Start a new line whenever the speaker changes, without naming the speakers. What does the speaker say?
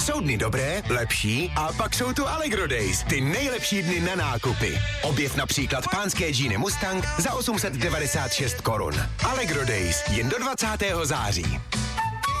Jsou dny dobré, lepší a pak jsou tu Allegro Days, ty nejlepší dny na nákupy. Objev například pánské džíny Mustang za 896 korun. Allegro Days, jen do 20. září.